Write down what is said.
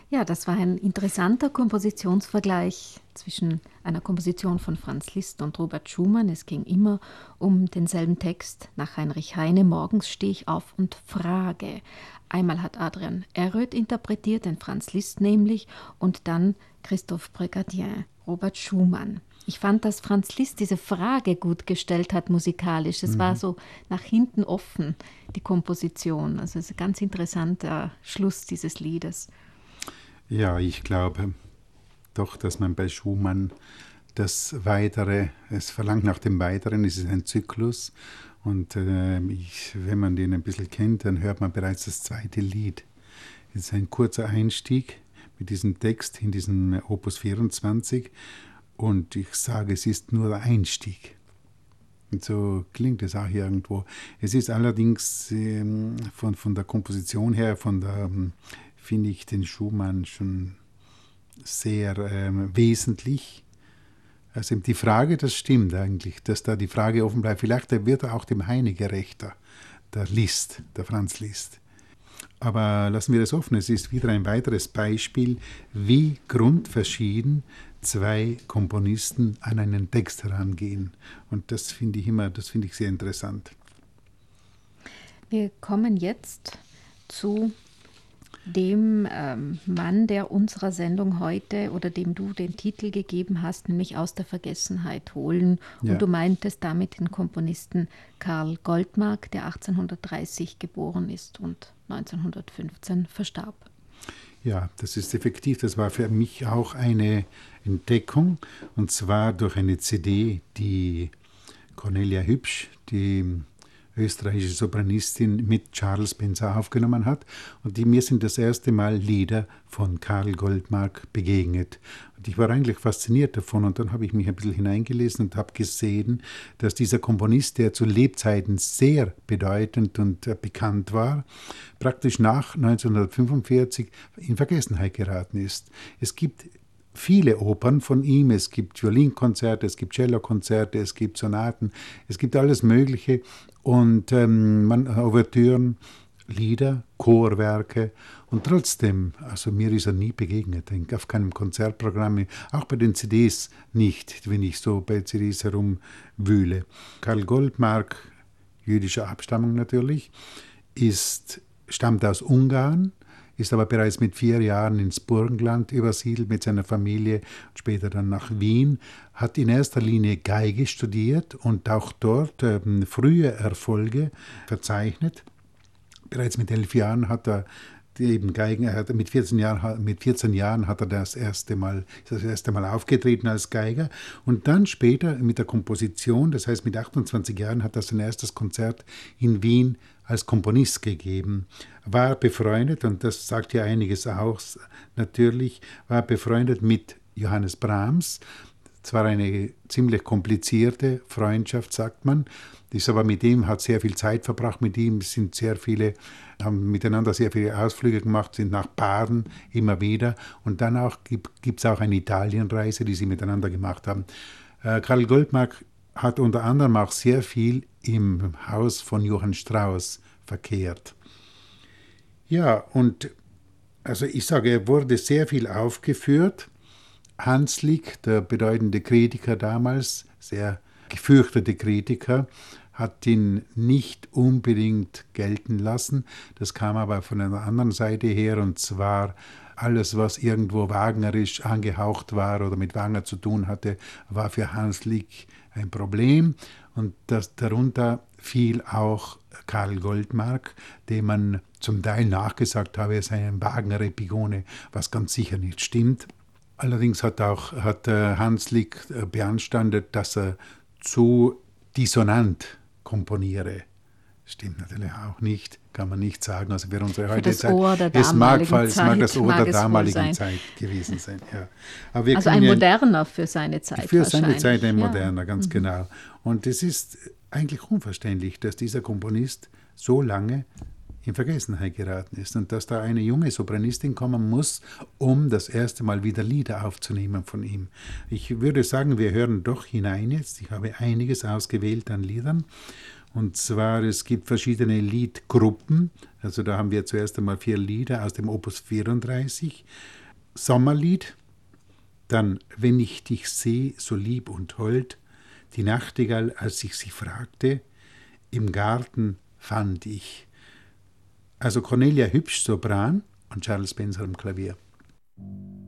Ja, das war ein interessanter Kompositionsvergleich zwischen einer Komposition von Franz Liszt und Robert Schumann. Es ging immer um denselben Text nach Heinrich Heine. Morgens stehe ich auf und frage. Einmal hat Adrian Eröd interpretiert, den Franz Liszt nämlich, und dann Christophe Brégardien, Robert Schumann. Ich fand, dass Franz Liszt diese Frage gut gestellt hat musikalisch. Es war so nach hinten offen, die Komposition. Also es ist ein ganz interessanter Schluss dieses Liedes. Ja, ich glaube doch, dass man bei Schumann das Weitere, es verlangt nach dem Weiteren, es ist ein Zyklus. Und wenn man den ein bisschen kennt, dann hört man bereits das zweite Lied. Es ist ein kurzer Einstieg mit diesem Text in diesem Opus 24. Und ich sage, es ist nur der Einstieg. Und so klingt es auch irgendwo. Es ist allerdings von der Komposition her, finde ich den Schumann schon sehr wesentlich. Also die Frage, das stimmt eigentlich, dass da die Frage offen bleibt. Vielleicht wird er auch dem Heine gerechter, der Liszt, der Franz Liszt. Aber lassen wir das offen. Es ist wieder ein weiteres Beispiel, wie grundverschieden zwei Komponisten an einen Text herangehen. Und das finde ich sehr interessant. Wir kommen jetzt zu dem Mann, der unserer Sendung heute oder dem du den Titel gegeben hast, nämlich aus der Vergessenheit holen. Ja. Und du meintest damit den Komponisten Karl Goldmark, der 1830 geboren ist und 1915 verstarb. Ja, das ist effektiv. Das war für mich auch eine Entdeckung, und zwar durch eine CD, die Cornelia Hübsch, die österreichische Sopranistin, mit Charles Spencer aufgenommen hat. Und mir sind das erste Mal Lieder von Karl Goldmark begegnet. Und ich war eigentlich fasziniert davon. Und dann habe ich mich ein bisschen hineingelesen und habe gesehen, dass dieser Komponist, der zu Lebzeiten sehr bedeutend und bekannt war, praktisch nach 1945 in Vergessenheit geraten ist. Es gibt viele Opern von ihm, es gibt Violinkonzerte, es gibt Cellokonzerte, es gibt Sonaten, es gibt alles Mögliche und Ouvertüren, Lieder, Chorwerke, und trotzdem, also mir ist er nie begegnet, auf keinem Konzertprogramm, auch bei den CDs nicht, wenn ich so bei CDs herumwühle. Karl Goldmark, jüdischer Abstammung natürlich, stammt aus Ungarn, ist aber bereits mit 4 Jahren ins Burgenland übersiedelt mit seiner Familie, später dann nach Wien, hat in erster Linie Geige studiert und auch dort frühe Erfolge verzeichnet. Bereits mit 11 Jahren hat er eben Geigen, mit 14 Jahren hat er das erste Mal aufgetreten als Geiger, und dann später mit der Komposition, das heißt mit 28 Jahren hat er sein erstes Konzert in Wien als Komponist gegeben, war befreundet, und das sagt ja einiges aus, natürlich, war befreundet mit Johannes Brahms. Zwar eine ziemlich komplizierte Freundschaft, sagt man, ist aber mit ihm, hat sehr viel Zeit verbracht, mit ihm haben miteinander sehr viele Ausflüge gemacht, sind nach Baden immer wieder, und dann auch gibt es auch eine Italienreise, die sie miteinander gemacht haben. Karl Goldmark hat unter anderem auch sehr viel im Haus von Johann Strauss verkehrt. Ja, und also ich sage, er wurde sehr viel aufgeführt. Hanslick, der bedeutende Kritiker damals, sehr gefürchtete Kritiker, hat ihn nicht unbedingt gelten lassen. Das kam aber von einer anderen Seite her, und zwar alles, was irgendwo wagnerisch angehaucht war oder mit Wagner zu tun hatte, war für Hanslick ein Problem. Und darunter fiel auch Karl Goldmark, dem man zum Teil nachgesagt habe, er sei ein Wagner-Epigone, was ganz sicher nicht stimmt. Allerdings hat Hanslick beanstandet, dass er zu dissonant komponiere. Stimmt natürlich auch nicht, kann man nicht sagen. Also für unsere heutige Zeit. Es mag das Ohr der damaligen Zeit gewesen sein. Ja. Aber also ein moderner für seine Zeit. Für seine Zeit ein moderner, ganz genau. Und es ist eigentlich unverständlich, dass dieser Komponist so lange in Vergessenheit geraten ist und dass da eine junge Sopranistin kommen muss, um das erste Mal wieder Lieder aufzunehmen von ihm. Ich würde sagen, wir hören doch hinein jetzt. Ich habe einiges ausgewählt an Liedern. Und zwar, es gibt verschiedene Liedgruppen. Also da haben wir zuerst einmal 4 Lieder aus dem Opus 34. Sommerlied, dann Wenn ich dich seh, so lieb und hold, die Nachtigall, als ich sie fragte, im Garten fand ich. Also Cornelia Hübsch, Sopran und Charles Spencer am Klavier.